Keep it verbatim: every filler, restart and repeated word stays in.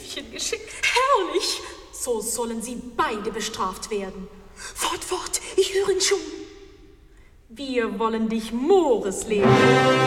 Mädchen geschickt. Herrlich! So sollen sie beide bestraft werden. Fort, fort, ich höre ihn schon. Wir wollen dich Mores lehren.